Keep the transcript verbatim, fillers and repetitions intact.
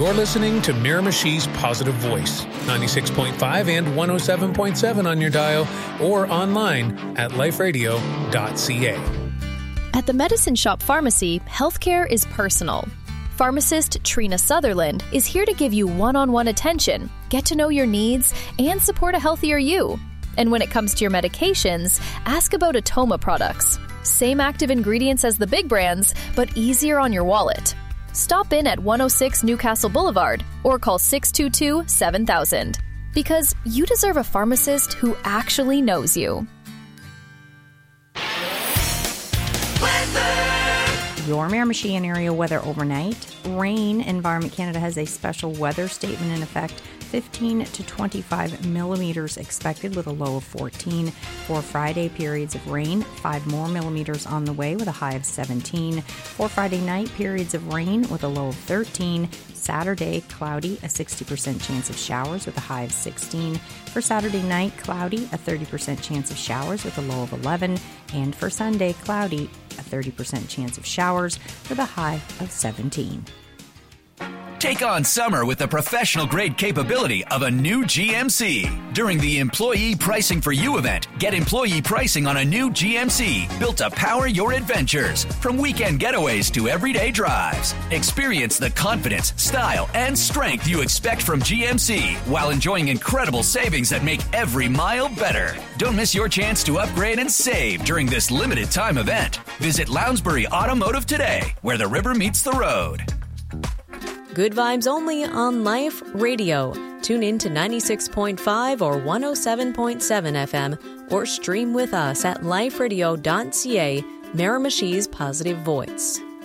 You're listening to Miramichi's Positive Voice, ninety-six point five and one oh seven point seven on your dial or online at life radio dot c a. At the Medicine Shop Pharmacy, healthcare is personal. Pharmacist Trina Sutherland is here to give you one-on-one attention, get to know your needs, and support a healthier you. And when it comes to your medications, ask about Atoma products. Same active ingredients as the big brands, but easier on your wallet. Stop in at one oh six Newcastle Boulevard or call six two two, seven thousand. Because you deserve a pharmacist who actually knows you. Your Miramichi and area weather overnight. Rain. Environment Canada has a special weather statement in effect. fifteen to twenty-five millimeters expected with a low of fourteen. For Friday, periods of rain, five more millimeters on the way with a high of seventeen. For Friday night, periods of rain with a low of thirteen. Saturday, cloudy, a sixty percent chance of showers with a high of sixteen. For Saturday night, cloudy, a thirty percent chance of showers with a low of eleven. And for Sunday, cloudy, a thirty percent chance of showers with a high of seventeen. Take on summer with the professional-grade capability of a new G M C. During the Employee Pricing for You event, get employee pricing on a new G M C built to power your adventures, from weekend getaways to everyday drives. Experience the confidence, style, and strength you expect from G M C while enjoying incredible savings that make every mile better. Don't miss your chance to upgrade and save during this limited time event. Visit Lounsbury Automotive today, where the river meets the road. Good vibes only on Life Radio. Tune in to ninety-six point five or one oh seven point seven F M or stream with us at life radio dot c a, Miramichi's Positive Voice.